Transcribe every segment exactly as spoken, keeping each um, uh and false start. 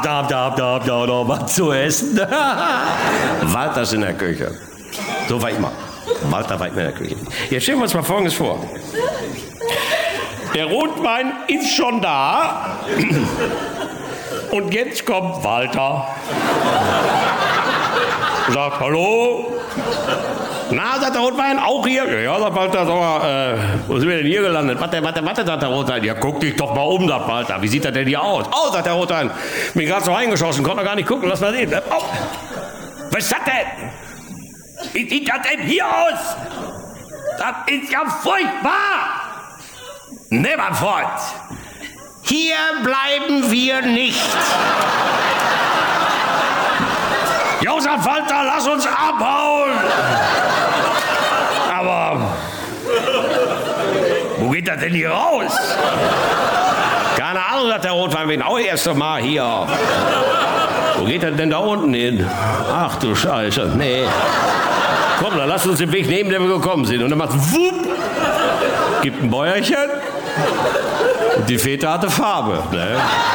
Da, da, da, da, da, was zu essen. Walter ist in der Küche. So war ich mal. Walter war immer in der Küche. Jetzt stellen wir uns mal Folgendes vor. Der Rotwein ist schon da. Und jetzt kommt Walter. Sagt, hallo. Na, sagt der Rotwein, auch hier? Ja, ja, sagt Walter, sag mal, äh, wo sind wir denn hier gelandet? Warte, warte, warte, sagt der Rotwein. Ja, guck dich doch mal um, sagt Walter. Wie sieht das denn hier aus? Oh, sagt der Rotwein. Bin gerade so reingeschossen, konnte noch gar nicht gucken, lass mal sehen. Oh. Was ist das denn? Wie sieht das denn hier aus? Das ist ja furchtbar. Neverfort. Hier bleiben wir nicht. Josef Walter, lass uns abhauen. Aber wo geht das denn hier raus? Keine Ahnung, sagt der Rotwein, bin auch erst mal hier. Wo geht das denn da unten hin? Ach du Scheiße, nee. Komm, dann lass uns den Weg nehmen, den wir gekommen sind. Und dann macht wupp, gibt ein Bäuerchen und die Fete hatte Farbe. Ne?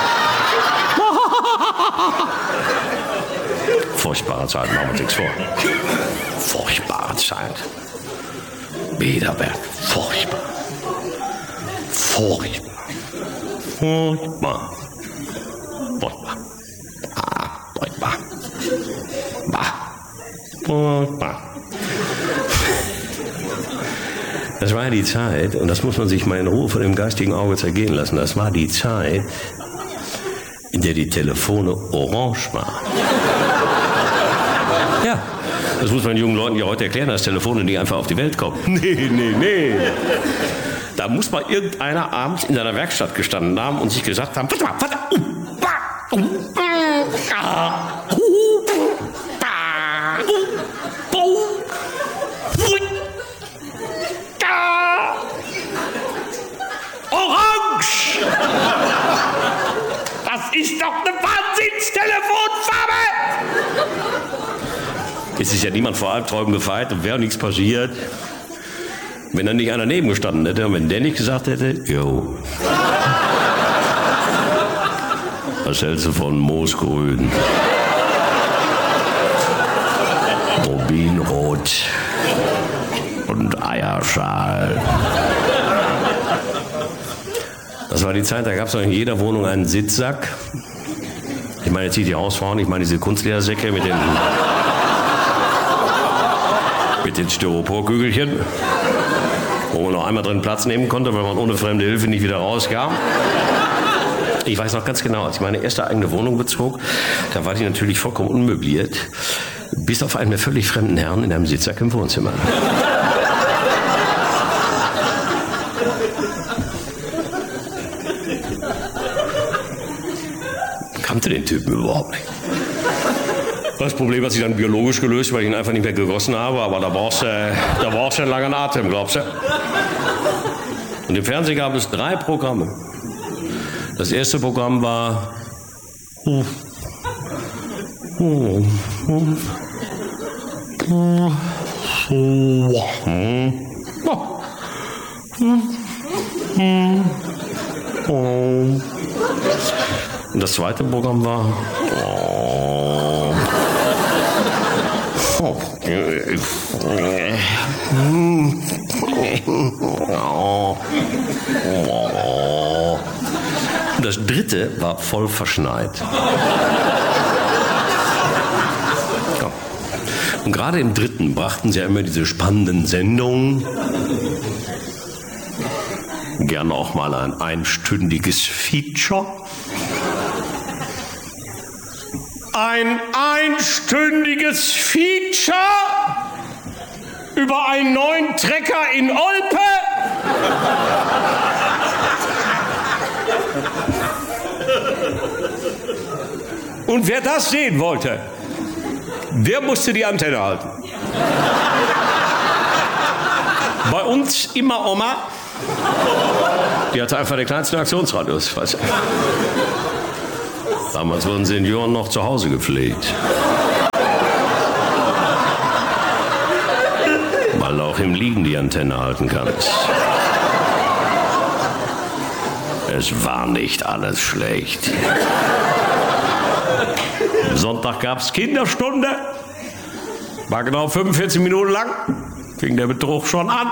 Furchtbare Zeit, machen wir uns nichts vor. Furchtbare Zeit. Bederberg, furchtbar. Furchtbar. Furchtbar. Furchtbar. Ah, furchtbar. Bah. Furchtbar. Das war die Zeit, und das muss man sich mal in Ruhe von dem geistigen Auge zergehen lassen, das war die Zeit, in der die Telefone orange waren. Ja, das muss man den jungen Leuten ja heute erklären, dass Telefone nicht einfach auf die Welt kommen. Nee, nee, nee. Da muss mal irgendeiner abends in seiner Werkstatt gestanden haben und sich gesagt haben, warte mal, warte, uh, uh, uh, ah, uh, Orange! Das ist doch eine Wahnsinnstelefonfarbe! Es ist ja niemand vor Albträumen gefeit und wäre nichts passiert, wenn da nicht einer neben gestanden hätte und wenn der nicht gesagt hätte, jo. Was hältst du von Moosgrün? Rubinrot und Eierschal. Das war die Zeit, da gab es in jeder Wohnung einen Sitzsack. Ich meine jetzt nicht die Hausfrauen, ich meine diese Kunstledersäcke mit den, mit den Styroporkügelchen, wo man noch einmal drin Platz nehmen konnte, weil man ohne fremde Hilfe nicht wieder rauskam. Ich weiß noch ganz genau, als ich meine erste eigene Wohnung bezog, da war die natürlich vollkommen unmöbliert, bis auf einen mir völlig fremden Herrn in einem Sitzsack im Wohnzimmer. Kannte den Typen überhaupt nicht. Das Problem hat sich dann biologisch gelöst, weil ich ihn einfach nicht mehr gegossen habe, aber da brauchst du, da brauchst du einen langen Atem, glaubst du? Und im Fernsehen gab es drei Programme. Das erste Programm war und das zweite Programm war und das dritte war voll verschneit. Und gerade im dritten brachten sie ja immer diese spannenden Sendungen. Gerne auch mal ein einstündiges Feature. Ein einstündiges Feature über einen neuen Trecker in Olpe. Und wer das sehen wollte, der musste die Antenne halten. Bei uns immer Oma. Die hatte einfach den kleinsten Aktionsradius. Weißt du? Damals wurden Senioren noch zu Hause gepflegt. Weil du auch im Liegen die Antenne halten kannst. Es war nicht alles schlecht. Sonntag gab es Kinderstunde. War genau fünfundvierzig Minuten lang. Fing der Betrug schon an.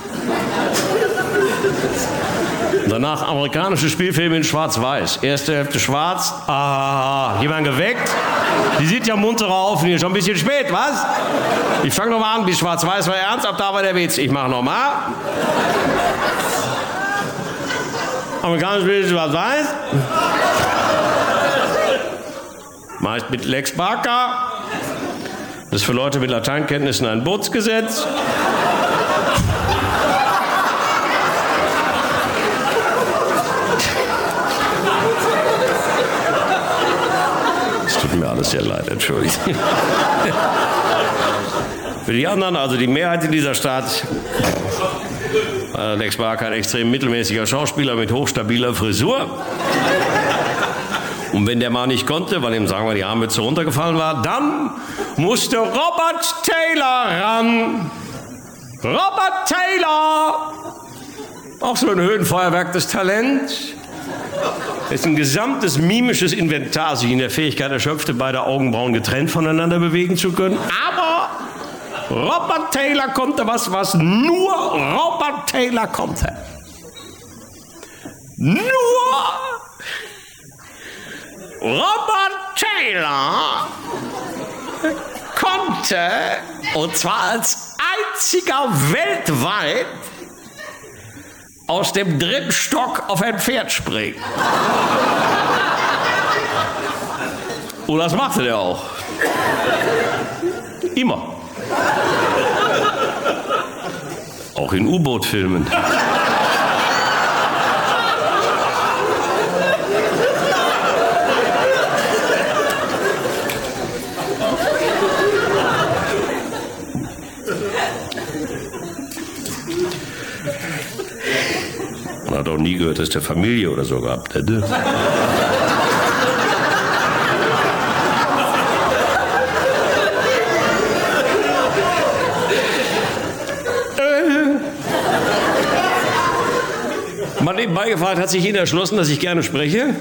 Danach amerikanische Spielfilme in Schwarz-Weiß. Erste Hälfte schwarz. Ah, jemand geweckt? Die sieht ja munterer auf. Schon ein bisschen spät, was? Ich fange nochmal an. Bis Schwarz-Weiß war ernst. Ab da war der Witz. Ich mache nochmal. Amerikanische Spiele in Schwarz-Weiß. Meist mit Lex Barker. Das ist für Leute mit Lateinkenntnissen ein Bootsgesetz. Tut mir alles sehr leid, entschuldigt. Für die anderen, also die Mehrheit in dieser Stadt, war Lex Barker ein extrem mittelmäßiger Schauspieler mit hochstabiler Frisur. Und wenn der mal nicht konnte, weil ihm, sagen wir, die Armmütze runtergefallen war, dann musste Robert Taylor ran. Robert Taylor! Auch so ein Höhenfeuerwerk des Talents. Dessen gesamtes mimisches Inventar sich in der Fähigkeit erschöpfte, beide Augenbrauen getrennt voneinander bewegen zu können. Aber Robert Taylor konnte was, was nur Robert Taylor konnte. Nur Robert Taylor konnte, und zwar als einziger weltweit, aus dem dritten Stock auf ein Pferd springen. Und das machte der auch. Immer. Auch in U-Boot-Filmen. Man hat auch nie gehört, dass der Familie oder so gehabt hätte. Man nebenbei gefragt, hat sich jeder erschlossen, dass ich gerne spreche?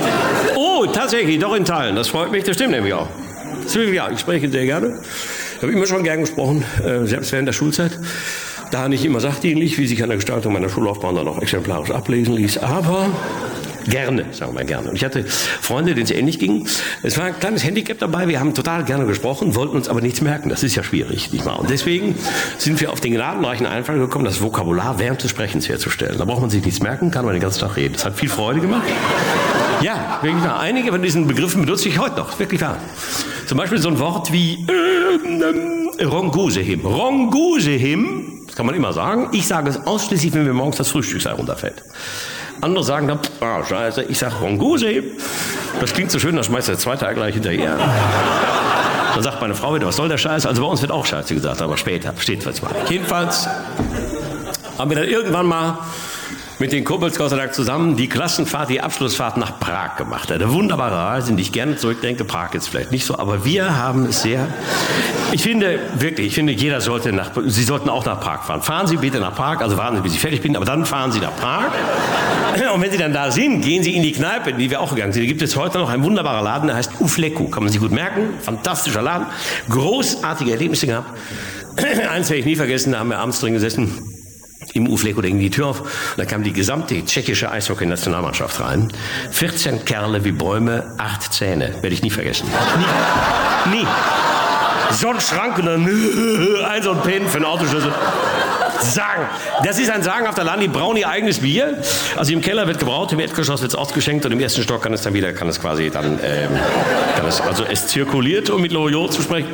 Oh, tatsächlich, doch in Teilen. Das freut mich, das stimmt nämlich auch. Das will ich, ja, ich spreche sehr gerne. Ich habe immer schon gern gesprochen, selbst während der Schulzeit. Da nicht immer sachdienlich, wie sich an der Gestaltung meiner Schullaufbahn dann auch exemplarisch ablesen ließ, aber gerne, sagen wir mal gerne. Und ich hatte Freunde, denen es ähnlich ging. Es war ein kleines Handicap dabei, wir haben total gerne gesprochen, wollten uns aber nichts merken. Das ist ja schwierig, nicht wahr? Und deswegen sind wir auf den gnadenreichen Einfall gekommen, das Vokabular während des Sprechens herzustellen. Da braucht man sich nichts merken, kann man den ganzen Tag reden. Das hat viel Freude gemacht. Ja, wirklich wahr. Einige von diesen Begriffen benutze ich heute noch, wirklich wahr. Zum Beispiel so ein Wort wie äh, äh, Rongusehim. Rongusehim. Das kann man immer sagen. Ich sage es ausschließlich, wenn mir morgens das Frühstücksei runterfällt. Andere sagen dann, ah, scheiße, ich sage Rongusehim. Das klingt so schön, dann schmeißt der zweite Ei gleich hinterher. Dann sagt meine Frau wieder, was soll der Scheiß? Also bei uns wird auch Scheiße gesagt, aber später, steht was mal. Jedenfalls haben wir dann irgendwann mal mit den Kumpels Gott sei Dank zusammen die Klassenfahrt, die Abschlussfahrt nach Prag gemacht. Eine wunderbare Reise, in die ich gerne zurückdenke. Prag jetzt vielleicht nicht so, aber wir haben es sehr... Ich finde, wirklich, ich finde, jeder sollte nach... Sie sollten auch nach Prag fahren. Fahren Sie bitte nach Prag, also warten Sie, bis Sie fertig bin, aber dann fahren Sie nach Prag. Und wenn Sie dann da sind, gehen Sie in die Kneipe, in die wir auch gegangen sind. Da gibt es heute noch ein wunderbarer Laden, der heißt Ufleku. Kann man sich gut merken. Fantastischer Laden. Großartige Erlebnisse gehabt. Eins werde ich nie vergessen, da haben wir abends drin gesessen. Im Ufleku, da ging die Tür auf und da kam die gesamte tschechische Eishockey-Nationalmannschaft rein. vierzehn Kerle wie Bäume, acht Zähne. Werde ich nie vergessen. Nie. Nie. So ein Schrank und dann ein so ein Pin für einen Autoschlüssel. Sagen. Das ist ein sagenhafter Laden, die brauen ihr eigenes Bier. Also im Keller wird gebraut, im Erdgeschoss wird es ausgeschenkt und im ersten Stock kann es dann wieder, kann es quasi dann, ähm, kann es, also es zirkuliert, um mit Loriot zu sprechen.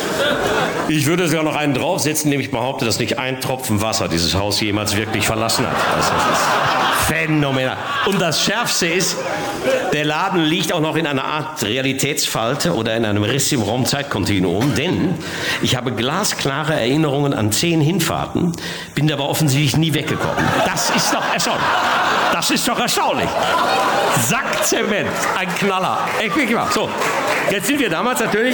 Ich würde sogar noch einen draufsetzen, indem ich behaupte, dass nicht ein Tropfen Wasser dieses Haus jemals wirklich verlassen hat. Also das ist phänomenal. Und das Schärfste ist, der Laden liegt auch noch in einer Art Realitätsfalte oder in einem Riss im Raum-Zeit-Kontinuum, denn ich habe glasklare Erinnerungen an zehn Hinfahrten, bin aber offensichtlich nie weggekommen. Das ist doch erstaunlich. Das ist doch erstaunlich. Sack Zement, ein Knaller. Echt wirklich wahr. So, jetzt sind wir damals natürlich...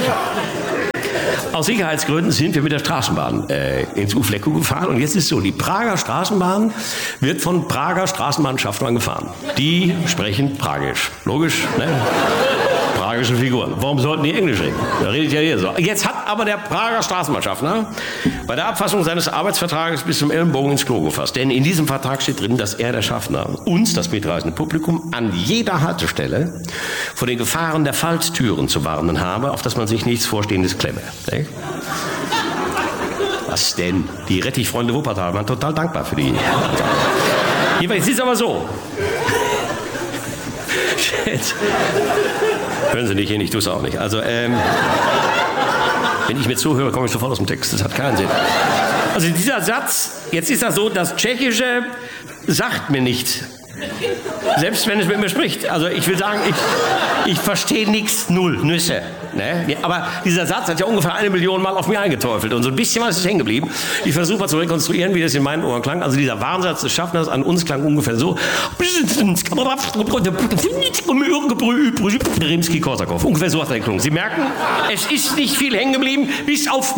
Aus Sicherheitsgründen sind wir mit der Straßenbahn äh, ins Ufleku gefahren. Und jetzt ist so, die Prager Straßenbahn wird von Prager Straßenbahnschaffnern gefahren. Die sprechen Pragisch. Logisch, ne? Prager tragische Figuren. Warum sollten die Englisch reden? Da redet ja jeder so. Jetzt hat aber der Prager Straßenbahnschaffner bei der Abfassung seines Arbeitsvertrages bis zum Ellenbogen ins Klo gefasst. Denn in diesem Vertrag steht drin, dass er, der Schaffner, uns, das mitreisende Publikum, an jeder Haltestelle vor den Gefahren der Falltüren zu warnen habe, auf dass man sich nichts Vorstehendes klemme. Nicht? Was denn? Die Rettichfreunde Wuppertal waren total dankbar für die. Jedenfalls ist es aber so. Hören Sie nicht hin, ich tue es auch nicht. Also, ähm, wenn ich mir zuhöre, komme ich sofort aus dem Text. Das hat keinen Sinn. Also dieser Satz, jetzt ist das so, das Tschechische sagt mir nichts. Selbst wenn es mit mir spricht. Also ich will sagen, ich, ich verstehe nichts, null, Nüsse. Ne? Aber dieser Satz hat ja ungefähr eine Million Mal auf mir eingeteufelt. Und so ein bisschen was ist hängen geblieben. Ich versuche mal zu rekonstruieren, wie das in meinen Ohren klang. Also dieser Warnsatz des Schaffners an uns klang ungefähr so. Rimsky-Korsakow. Ungefähr so hat er geklungen. Sie merken, es ist nicht viel hängen geblieben, bis auf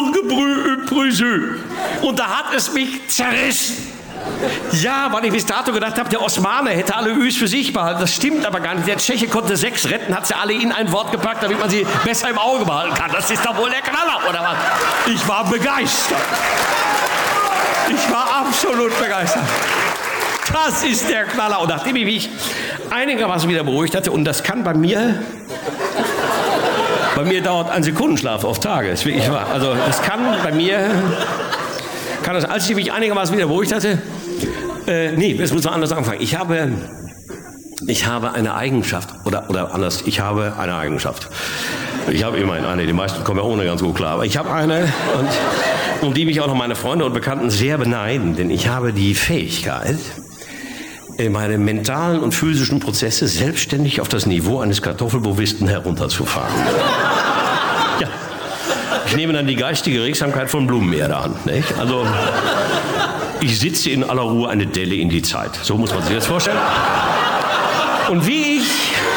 und da hat es mich zerrissen. Ja, weil ich bis dato gedacht habe, der Osmane hätte alle Üs für sich behalten. Das stimmt aber gar nicht. Der Tscheche konnte sechs retten, hat sie alle in ein Wort gepackt, damit man sie besser im Auge behalten kann. Das ist doch wohl der Knaller, oder was? Ich war begeistert. Ich war absolut begeistert. Das ist der Knaller. Und nachdem ich mich einigermaßen wieder beruhigt hatte, und das kann bei mir... Bei mir dauert ein Sekundenschlaf auf Tage. Das ist wirklich wahr. Also das kann bei mir... Kann das, als ich mich einigermaßen wieder beruhigt hatte... Äh, nee, jetzt muss man anders anfangen. Ich habe, ich habe eine Eigenschaft, oder, oder anders, ich habe eine Eigenschaft. Ich habe immerhin eine, die meisten kommen ja ohne ganz gut klar, aber ich habe eine, und, um die mich auch noch meine Freunde und Bekannten sehr beneiden, denn ich habe die Fähigkeit, meine mentalen und physischen Prozesse selbstständig auf das Niveau eines Kartoffelbovisten herunterzufahren. Ja. Ich nehme dann die geistige Regsamkeit von Blumenerde an. Nicht? Also... Ich sitze in aller Ruhe eine Delle in die Zeit. So muss man sich das vorstellen. Und wie ich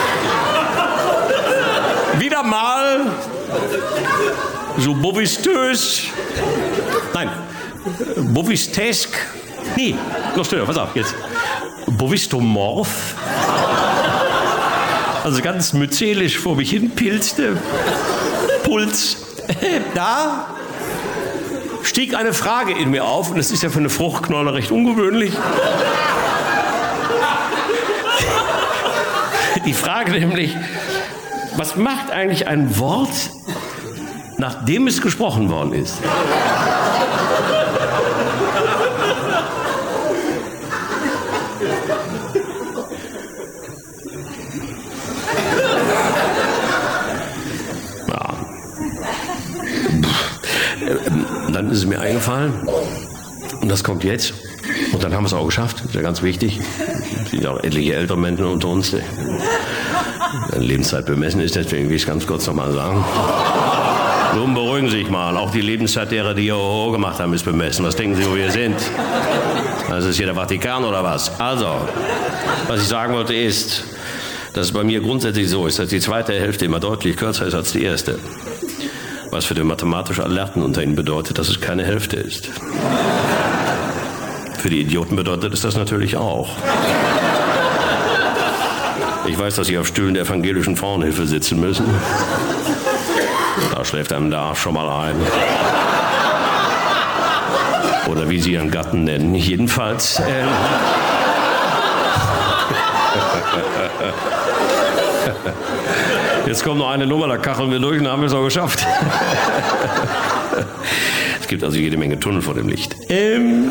wieder mal so bovistös, nein, bovistesk, nee, noch schneller, pass auf, jetzt, bovistomorph, also ganz myzelisch vor mich hin pilzte, Puls, da stieg eine Frage in mir auf, und das ist ja für eine Fruchtknolle recht ungewöhnlich. Die Frage nämlich, was macht eigentlich ein Wort, nachdem es gesprochen worden ist? Dann ist es mir eingefallen, und das kommt jetzt, und dann haben wir es auch geschafft, das ist ja ganz wichtig. Es sind auch etliche ältere Menschen unter uns, deren Lebenszeit bemessen ist, deswegen will ich es ganz kurz nochmal sagen. Nun beruhigen Sie sich mal, auch die Lebenszeit derer, die Oho gemacht haben, ist bemessen. Was denken Sie, wo wir sind? Das ist hier der Vatikan oder was? Also, was ich sagen wollte ist, dass es bei mir grundsätzlich so ist, dass die zweite Hälfte immer deutlich kürzer ist als die erste. Was für den mathematisch Alerten unter Ihnen bedeutet, dass es keine Hälfte ist. Für die Idioten bedeutet es das natürlich auch. Ich weiß, dass Sie auf Stühlen der evangelischen Frauenhilfe sitzen müssen. Da schläft einem der Arsch schon mal ein. Oder wie Sie Ihren Gatten nennen. Jedenfalls... Äh Jetzt kommt noch eine Nummer, da kacheln wir durch und dann haben wir es auch geschafft. Es gibt also jede Menge Tunnel vor dem Licht. Ähm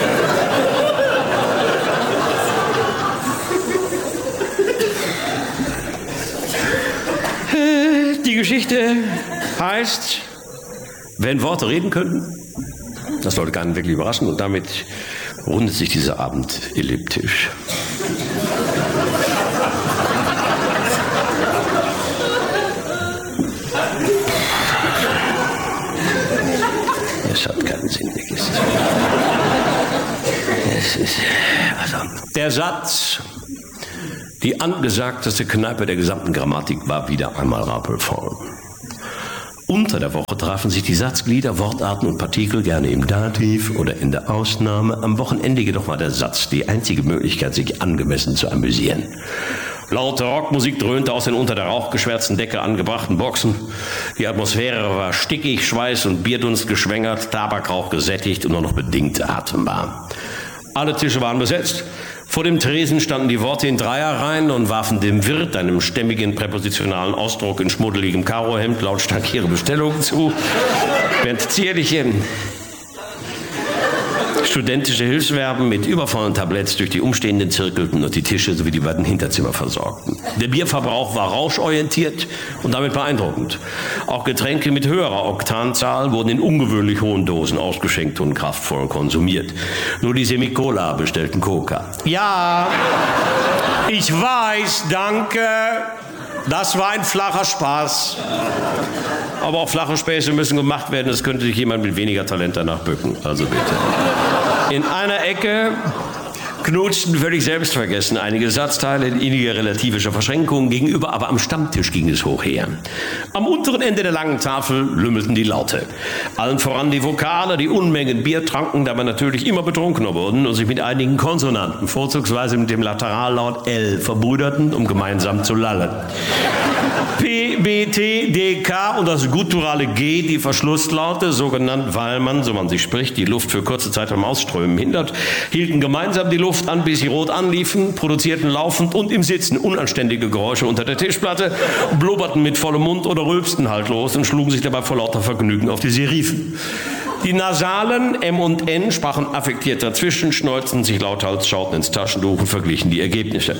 Die Geschichte heißt, wenn Worte reden könnten, das sollte keinen wirklich überraschen, und damit rundet sich dieser Abend elliptisch. Es hat keinen Sinn, wirklich. Es ist, also, der Satz, die angesagteste Kneipe der gesamten Grammatik, war wieder einmal rappelvoll. Unter der Woche trafen sich die Satzglieder, Wortarten und Partikel gerne im Dativ oder in der Ausnahme. Am Wochenende jedoch war der Satz die einzige Möglichkeit, sich angemessen zu amüsieren. Laute Rockmusik dröhnte aus den unter der rauchgeschwärzten Decke angebrachten Boxen. Die Atmosphäre war stickig, Schweiß und Bierdunst geschwängert, Tabakrauch gesättigt und nur noch bedingt atembar. Alle Tische waren besetzt. Vor dem Tresen standen die Worte in Dreierreihen und warfen dem Wirt, einem stämmigen präpositionalen Ausdruck in schmuddeligem Karohemd, lautstark ihre Bestellung zu. Während zierliche studentische Hilfsverben mit übervollen Tabletts durch die Umstehenden zirkelten und die Tische sowie die beiden Hinterzimmer versorgten. Der Bierverbrauch war rauschorientiert und damit beeindruckend. Auch Getränke mit höherer Oktanzahl wurden in ungewöhnlich hohen Dosen ausgeschenkt und kraftvoll konsumiert. Nur die Semicola bestellten Coca. Ja, ich weiß, danke. Das war ein flacher Spaß. Aber auch flache Späße müssen gemacht werden. Es könnte sich jemand mit weniger Talent danach bücken. Also bitte. In einer Ecke knutschten völlig selbstvergessen einige Satzteile in inniger relativischer Verschränkung gegenüber, aber am Stammtisch ging es hoch her. Am unteren Ende der langen Tafel lümmelten die Laute. Allen voran die Vokale, die Unmengen Bier tranken, dabei natürlich immer betrunkener wurden und sich mit einigen Konsonanten, vorzugsweise mit dem Laterallaut L, verbrüderten, um gemeinsam zu lallen. P, B, T, D, K und das gutturale G, die Verschlusslaute, so genannt, weil man, so man sich spricht, die Luft für kurze Zeit beim Ausströmen hindert, hielten gemeinsam die Luft an, bis sie rot anliefen, produzierten laufend und im Sitzen unanständige Geräusche unter der Tischplatte, blubberten mit vollem Mund oder rülpsten haltlos und schlugen sich dabei vor lauter Vergnügen auf die Serifen. Die Nasalen M und N sprachen affektiert dazwischen, schneuzten sich lauthals, schauten ins Taschentuch und verglichen die Ergebnisse.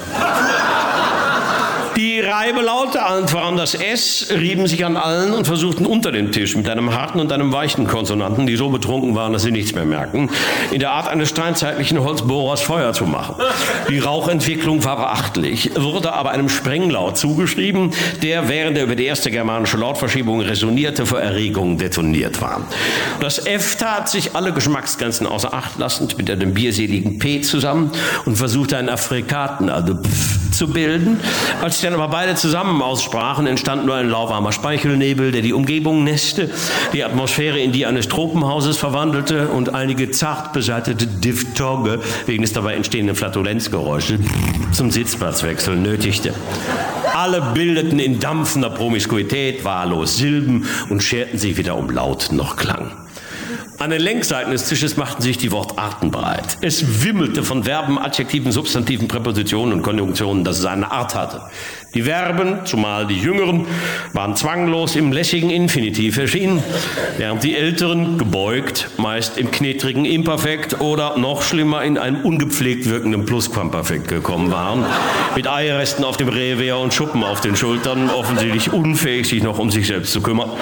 Die Reibelaute, allen voran das S, rieben sich an allen und versuchten unter dem Tisch mit einem harten und einem weichen Konsonanten, die so betrunken waren, dass sie nichts mehr merkten, in der Art eines steinzeitlichen Holzbohrers Feuer zu machen. Die Rauchentwicklung war beachtlich, wurde aber einem Sprenglaut zugeschrieben, der, während er über die erste germanische Lautverschiebung resonierte, vor Erregung detoniert war. Das F tat sich alle Geschmacksgrenzen außer Acht lassend mit einem bierseligen P zusammen und versuchte einen Affrikaten, also Pf, zu bilden. Als sie dann aber beide zusammen aussprachen, entstand nur ein lauwarmer Speichelnebel, der die Umgebung nässte, die Atmosphäre in die eines Tropenhauses verwandelte und einige zart besaitete Diphthonge wegen des dabei entstehenden Flatulenzgeräusches zum Sitzplatzwechsel nötigte. Alle bildeten in dampfender Promiskuität wahllos Silben und scherten sich weder um Laut noch Klang. An den Längsseiten des Tisches machten sich die Wortarten breit. Es wimmelte von Verben, Adjektiven, Substantiven, Präpositionen und Konjunktionen, dass es eine Art hatte. Die Verben, zumal die jüngeren, waren zwanglos im lässigen Infinitiv erschienen, während die älteren gebeugt, meist im knetrigen Imperfekt oder noch schlimmer in einem ungepflegt wirkenden Plusquamperfekt gekommen waren, mit Eiresten auf dem Revier und Schuppen auf den Schultern, offensichtlich unfähig, sich noch um sich selbst zu kümmern.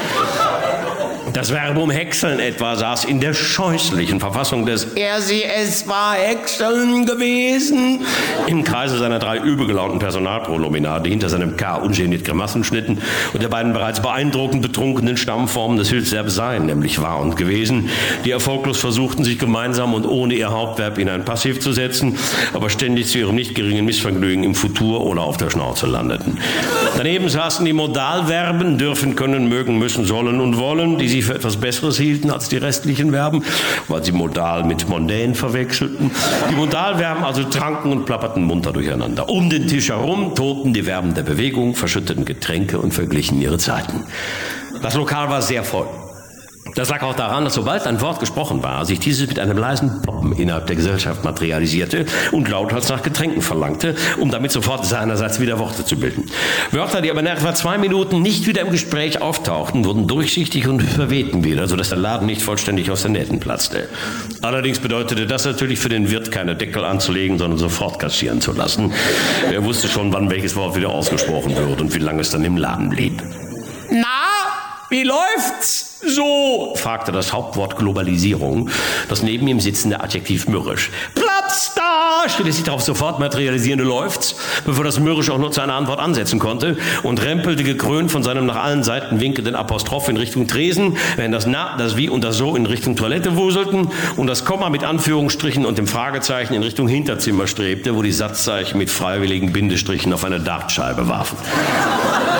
Das Verbum häckseln etwa saß in der scheußlichen Verfassung des Er, sie, es war häckseln gewesen im Kreise seiner drei übel gelaunten Personalpronomina, die hinter seinem K ungeniert Grimassen schnitten und der beiden bereits beeindruckend betrunkenen Stammformen des Hilfsverbs sein, nämlich war und gewesen, die erfolglos versuchten, sich gemeinsam und ohne ihr Hauptverb in ein Passiv zu setzen, aber ständig zu ihrem nicht geringen Missvergnügen im Futur oder auf der Schnauze landeten. Daneben saßen die Modalverben, dürfen, können, mögen, müssen, sollen und wollen, die sie für etwas Besseres hielten als die restlichen Verben, weil sie modal mit mondän verwechselten. Die Modalverben also tranken und plapperten munter durcheinander. Um den Tisch herum tobten die Verben der Bewegung, verschütteten Getränke und verglichen ihre Zeiten. Das Lokal war sehr voll. Das lag auch daran, dass sobald ein Wort gesprochen war, sich dieses mit einem leisen Ploppen innerhalb der Gesellschaft materialisierte und lauthals nach Getränken verlangte, um damit sofort seinerseits wieder Worte zu bilden. Wörter, die aber nach etwa zwei Minuten nicht wieder im Gespräch auftauchten, wurden durchsichtig und verwehten wieder, sodass der Laden nicht vollständig aus den Nähten platzte. Allerdings bedeutete das natürlich für den Wirt, keine Deckel anzulegen, sondern sofort kassieren zu lassen. Er wusste schon, wann welches Wort wieder ausgesprochen wird und wie lange es dann im Laden blieb. Na, wie läuft's? So, fragte das Hauptwort Globalisierung, das neben ihm sitzende Adjektiv mürrisch. Platz da, schrie es sich darauf sofort materialisierende Läuft's, bevor das mürrisch auch nur zu einer Antwort ansetzen konnte und rempelte gekrönt von seinem nach allen Seiten winkenden Apostroph in Richtung Tresen, während das Na, das Wie und das So in Richtung Toilette wuselten und das Komma mit Anführungsstrichen und dem Fragezeichen in Richtung Hinterzimmer strebte, wo die Satzzeichen mit freiwilligen Bindestrichen auf eine Dartscheibe warfen.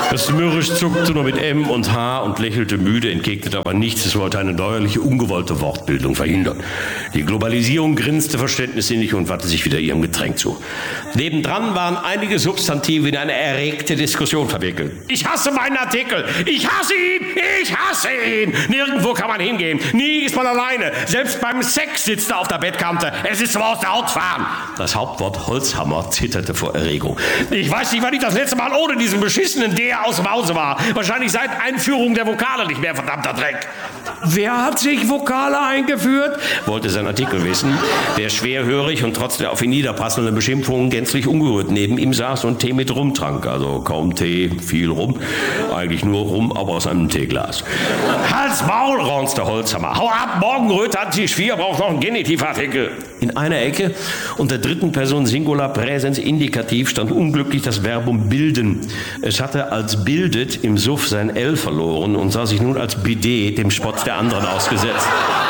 Das Mürrisch zuckte nur mit M und H und lächelte müde, entgegnete aber nichts. Es wollte eine neuerliche, ungewollte Wortbildung verhindern. Die Globalisierung grinste verständnissinnig und wandte sich wieder ihrem Getränk zu. Nebendran waren einige Substantive in eine erregte Diskussion verwickelt. Ich hasse meinen Artikel! Ich hasse ihn! Ich hasse ihn! Nirgendwo kann man hingehen. Nie ist man alleine. Selbst beim Sex sitzt er auf der Bettkante. Es ist zum aus der Haut fahren. Das Hauptwort Holzhammer zitterte vor Erregung. Ich weiß nicht, wann ich das letzte Mal ohne diesen beschissenen der aus dem Hause war. Wahrscheinlich seit Einführung der Vokale nicht mehr, verdammter Dreck. Wer hat sich Vokale eingeführt? Wollte sein Artikel wissen, der schwerhörig und trotz der auf ihn niederpassenden Beschimpfungen gänzlich ungerührt neben ihm saß und Tee mit Rum trank. Also kaum Tee, viel Rum. Eigentlich nur Rum, aber aus einem Teeglas. Hals, Maul, raunzte Holzhammer. Hau ab, Morgenröte an Tisch vier braucht noch einen Genitivartikel. In einer Ecke unter dritten Person Singular Präsens Indikativ stand unglücklich das Verbum bilden. Es hatte als bildet im Suff sein L verloren und sah sich nun als Bidet dem Spott der anderen ausgesetzt.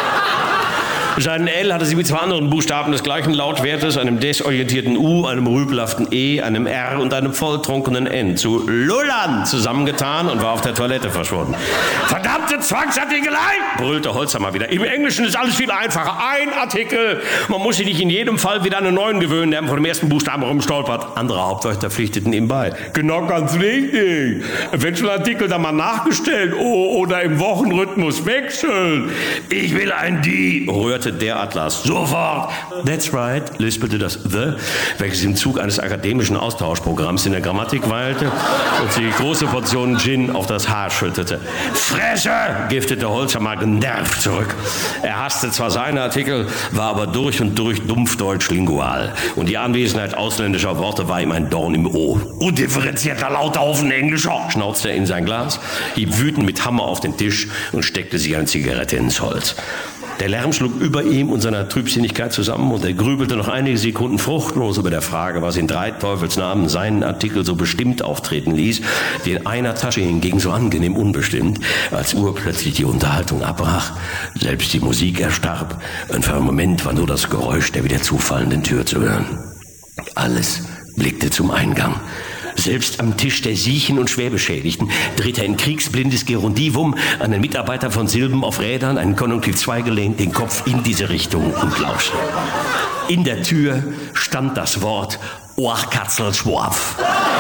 Seinen L hatte sie mit zwei anderen Buchstaben des gleichen Lautwertes, einem desorientierten U, einem rübelhaften E, einem R und einem volltrunkenen N zu Lullern zusammengetan und war auf der Toilette verschwunden. Verdammte Zwangsartikelei! Brüllte Holzhammer wieder. Im Englischen ist alles viel einfacher. Ein Artikel. Man muss sich nicht in jedem Fall wieder an einen neuen gewöhnen, der von dem ersten Buchstaben rumstolpert. Andere Hauptwörter pflichteten ihm bei. Genau, ganz richtig. Eventualartikel dann mal nachgestellt oder im Wochenrhythmus wechseln. Ich will ein Die, rührte der Atlas. Sofort! That's right, lispelte das The, welches im Zug eines akademischen Austauschprogramms in der Grammatik weilte und sich große Portionen Gin auf das Haar schüttete. Fresse! Giftete Holzhammer genervt zurück. Er hasste zwar seine Artikel, war aber durch und durch dumpfdeutsch lingual. Und die Anwesenheit ausländischer Worte war ihm ein Dorn im Ohr. Undifferenzierter Lauthaufen Englischer! Schnauzte er in sein Glas, hieb wütend mit Hammer auf den Tisch und steckte sich eine Zigarette ins Holz. Der Lärm schlug über ihm und seiner Trübsinnigkeit zusammen und er grübelte noch einige Sekunden fruchtlos über der Frage, was in drei Teufelsnamen seinen Artikel so bestimmt auftreten ließ, die in einer Tasche hingegen so angenehm unbestimmt, als urplötzlich die Unterhaltung abbrach, selbst die Musik erstarb und für einen Moment war nur das Geräusch der wieder zufallenden Tür zu hören. Alles blickte zum Eingang. Selbst am Tisch der Siechen und Schwerbeschädigten drehte ein kriegsblindes Gerundivum an den Mitarbeiter von Silben auf Rädern, einen Konjunktiv zwei gelehnt, den Kopf in diese Richtung und lauschte. In der Tür stand das Wort Oachkatzelschworf.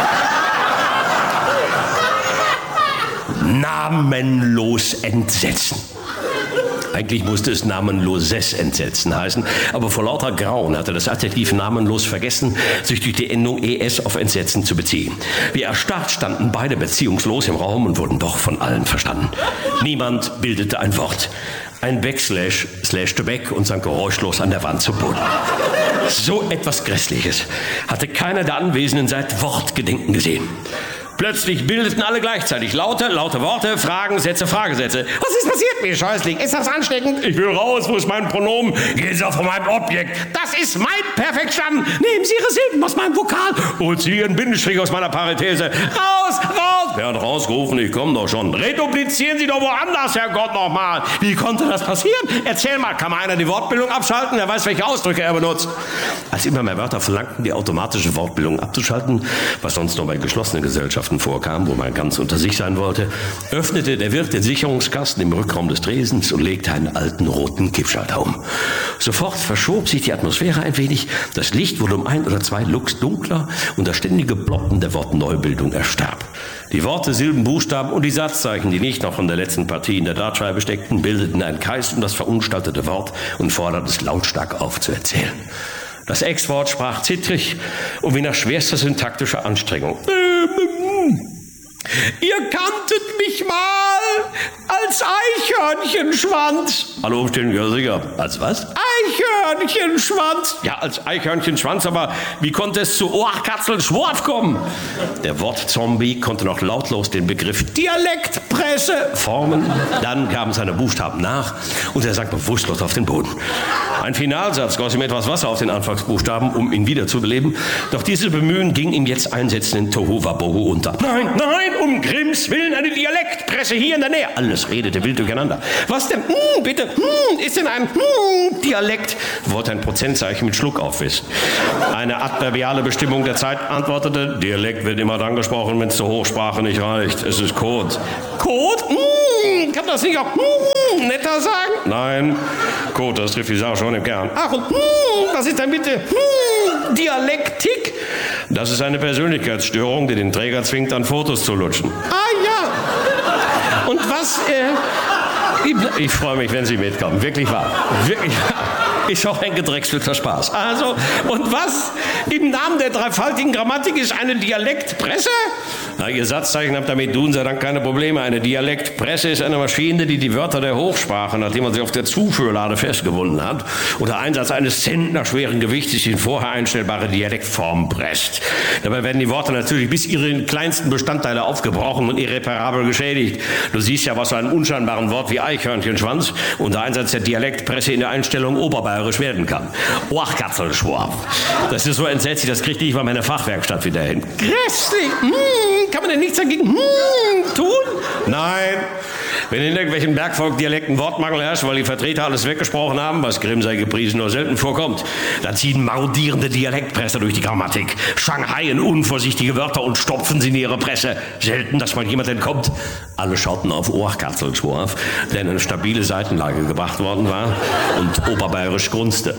Namenlos entsetzen. Eigentlich musste es namenloses Entsetzen heißen, aber vor lauter Grauen hatte das Adjektiv namenlos vergessen, sich durch die Endung es auf Entsetzen zu beziehen. Wie erstarrt standen beide beziehungslos im Raum und wurden doch von allen verstanden. Niemand bildete ein Wort. Ein Backslash slashte weg und sank geräuschlos an der Wand zu Boden. So etwas Grässliches hatte keiner der Anwesenden seit Wortgedenken gesehen. Plötzlich bildeten alle gleichzeitig laute, laute Worte, Fragen, Sätze, Fragesätze. Was ist passiert, mir Scheußling? Ist das ansteckend? Ich will raus, wo ist mein Pronomen? Gehen Sie auf von meinem Objekt. Das ist mein Perfektstamm. Nehmen Sie Ihre Silben aus meinem Vokal und Sie Ihren Bindestrich aus meiner Parenthese. Raus, raus! Wer hat rausgerufen? Ich komme doch schon. Reduplizieren Sie doch woanders, Herrgott, nochmal. Wie konnte das passieren? Erzähl mal, kann mal einer die Wortbildung abschalten? Er weiß, welche Ausdrücke er benutzt. Als immer mehr Wörter verlangten, die automatische Wortbildung abzuschalten, was sonst nur bei geschlossenen Gesellschaften vorkam, wo man ganz unter sich sein wollte, öffnete der Wirt den Sicherungskasten im Rückraum des Tresens und legte einen alten roten Kippschalter um. Sofort verschob sich die Atmosphäre ein wenig, das Licht wurde um ein oder zwei Lux dunkler und das ständige Ploppen der Wortneubildung erstarb. Die Worte, Silben, Buchstaben und die Satzzeichen, die nicht noch von der letzten Partie in der Dartscheibe steckten, bildeten einen Kreis um das verunstaltete Wort und forderten es lautstark auf zu erzählen. Das Ex-Wort sprach zittrig und wie nach schwerster syntaktischer Anstrengung. Ihr kanntet mich mal als Eichhörnchenschwanz. Hallo, umstehen, ja sicher. Als was? Eichhörnchenschwanz. Ja, als Eichhörnchenschwanz, aber wie konnte es zu Oachkatzelschworf kommen? Der Wortzombie konnte noch lautlos den Begriff Dialektpresse formen. Dann gaben seine Buchstaben nach und er sank bewusstlos auf den Boden. Ein Finalsatz goss ihm etwas Wasser auf den Anfangsbuchstaben, um ihn wiederzubeleben. Doch dieses Bemühen ging ihm jetzt einsetzenden Tohuwabohu unter. Nein, nein, um Grimms Willen eine Dialektpresse. Dialektpresse hier in der Nähe? Alles redete wild durcheinander. Was denn? Hm, bitte, hm, ist denn ein hm, Dialekt? Wollte ein Prozentzeichen mit Schluck aufwissen. Eine adverbiale Bestimmung der Zeit antwortete, Dialekt wird immer dann gesprochen, wenn es zur Hochsprache nicht reicht. Es ist Code. Code? Hm, kann das nicht auch hm, netter sagen? Nein, Code, das trifft die Sache schon im Kern. Ach, und hm, was ist denn bitte hm, Dialektik? Das ist eine Persönlichkeitsstörung, die den Träger zwingt, an Fotos zu lutschen. Ah ja. Und was, äh, ich, ich freue mich, wenn Sie mitkommen. Wirklich wahr. Wirklich wahr. Ist auch ein gedrechselter Spaß. Also, und was im Namen der dreifaltigen Grammatik ist eine Dialektpresse? Na, Ihr Satzzeichen habt damit tun Sie dann keine Probleme. Eine Dialektpresse ist eine Maschine, die die Wörter der Hochsprache, nachdem man sie auf der Zuführlade festgebunden hat, unter Einsatz eines zentnerschweren Gewichtes in vorher einstellbare Dialektform presst. Dabei werden die Worte natürlich bis ihre kleinsten Bestandteile aufgebrochen und irreparabel geschädigt. Du siehst ja, was so einem unscheinbaren Wort wie Eichhörnchenschwanz unter Einsatz der Dialektpresse in der Einstellung oberbayerisch werden kann. Oachkatzelschwarf. Das ist so entsetzlich, das kriegt nicht mal meine Fachwerkstatt wieder hin. Grässlich! Hm, kann man denn nichts dagegen hm, tun? Nein. Wenn in irgendwelchen Bergvolk-Dialekten Wortmangel herrscht, weil die Vertreter alles weggesprochen haben, was Grimm sei gepriesen nur selten vorkommt, dann ziehen marodierende Dialektpresser durch die Grammatik, schanghaien unvorsichtige Wörter und stopfen sie in ihre Presse. Selten, dass mal jemand entkommt. Alle schauten auf Oachkatzelschwarf, der in eine stabile Seitenlage gebracht worden war und oberbayerisch grunzte.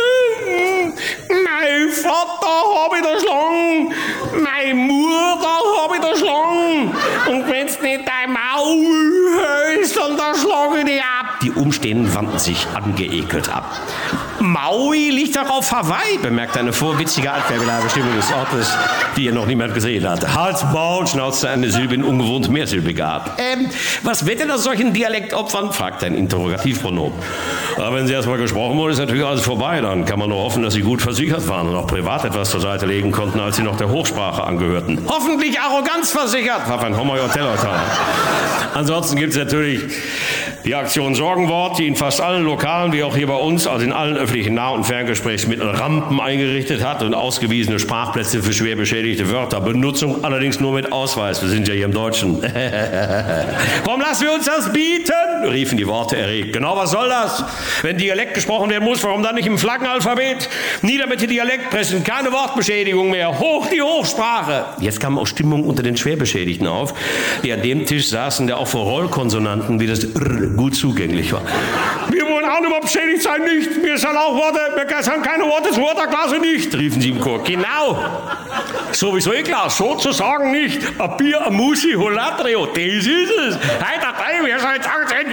Mein Vater hab ich da schlagen, meine Mutter hab ich da schlagen, und wenn's nicht dein Maul hältst, dann da schlag ich dich ab. Die Umstehenden wandten sich angeekelt ab. Maui liegt doch auf Hawaii, bemerkte eine vorwitzige adverbiale Bestimmung des Ortes, die hier noch niemand gesehen hatte. Hals, Maul, schnauzte eine Silbe in ungewohnt mehrsilbige ab. Ähm, was wird denn aus solchen Dialektopfern? Fragte ein Interrogativpronomen. Aber wenn sie erst mal gesprochen wurde, ist natürlich alles vorbei. Dann kann man nur hoffen, dass sie gut versichert waren und auch privat etwas zur Seite legen konnten, als sie noch der Hochsprache angehörten. Hoffentlich arroganzversichert, warf ein Homoyotellotal. Ansonsten gibt es natürlich die Aktion Sorgenwort, die in fast allen Lokalen, wie auch hier bei uns, also in allen öffentlichen Nah- und Ferngesprächsmitteln Rampen eingerichtet hat und ausgewiesene Sprachplätze für schwer beschädigte Wörter. Benutzung allerdings nur mit Ausweis. Wir sind ja hier im Deutschen. Warum lassen wir uns das bieten? Riefen die Worte erregt. Genau, was soll das? Wenn Dialekt gesprochen werden muss, warum dann nicht im Flaggenalphabet? Nieder mit den Dialektpressen, keine Wortbeschädigung mehr. Hoch die Hochsprache. Jetzt kam auch Stimmung unter den Schwerbeschädigten auf, die an dem Tisch saßen, der auch für Rollkonsonanten wie das R gut zugänglich war. Wir wollen auch nicht mehr beschädigt sein, nicht. Wir sind auch Worte, wir sind keine Worte, das Waterklasse nicht, riefen sie im Chor. Genau. Sowieso eh klar, sozusagen nicht. Ein Bier, ein Musi, Holatrio, das ist es. Wir sind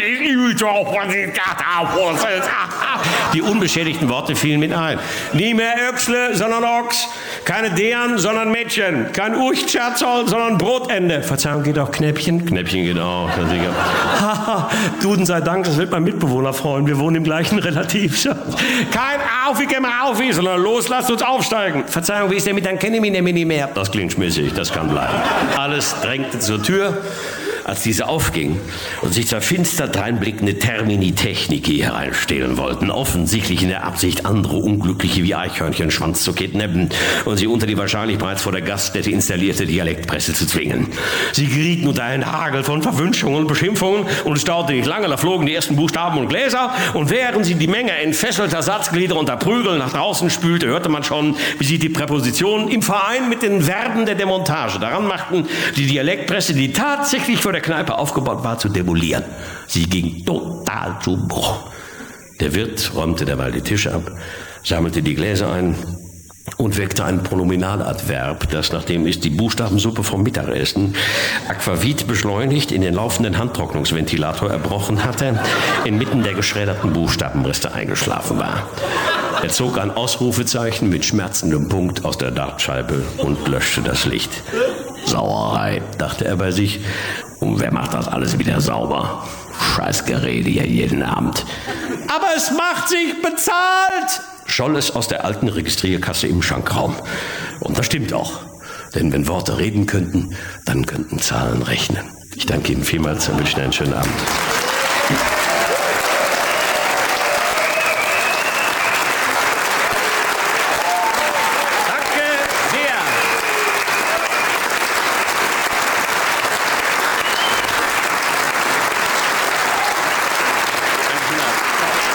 Die unbeschädigten Worte fielen mit ein. Nie mehr Öchsle, sondern Ochs. Keine Deren, sondern Mädchen. Kein Urchtscherzol, sondern Brotende. Verzeihung, geht auch Knäppchen? Knäppchen geht auch. Haha, Duden sei Dank, das wird mein Mitbewohner freuen. Wir wohnen im gleichen Relativ. Kein Auf, wie gehen wir auf, sondern los, lasst uns aufsteigen. Verzeihung, wie ist der mit deinem Kenny nicht mehr? Das klingt schmissig, das kann bleiben. Alles drängte zur Tür, als diese aufging und sich zwei finster dreinblickende Termini Technici hereinstehlen wollten, offensichtlich in der Absicht, andere Unglückliche wie Eichhörnchenschwanz zu kidnappen und sie unter die wahrscheinlich bereits vor der Gaststätte installierte Dialektpresse zu zwingen. Sie gerieten unter einen Hagel von Verwünschungen und Beschimpfungen und es dauerte nicht lange, da flogen die ersten Buchstaben und Gläser und während sie die Menge entfesselter Satzglieder unter Prügeln nach draußen spülte, hörte man schon, wie sie die Präpositionen im Verein mit den Verben der Demontage daran machten, die Dialektpresse, die tatsächlich vor der Kneipe aufgebaut war, zu demolieren. Sie ging total zu Bruch. Der Wirt räumte derweil die Tische ab, sammelte die Gläser ein und weckte ein Pronominaladverb, das, nachdem es die Buchstabensuppe vom Mittagessen Aquavit beschleunigt in den laufenden Handtrocknungsventilator erbrochen hatte, inmitten der geschredderten Buchstabenreste eingeschlafen war. Er zog ein Ausrufezeichen mit schmerzendem Punkt aus der Dartscheibe und löschte das Licht. Sauerei, dachte er bei sich. Und wer macht das alles wieder sauber? Scheißgerede hier jeden Abend. Aber es macht sich bezahlt, scholl es aus der alten Registrierkasse im Schankraum. Und das stimmt auch. Denn wenn Worte reden könnten, dann könnten Zahlen rechnen. Ich danke Ihnen vielmals und wünsche Ihnen einen schönen Abend.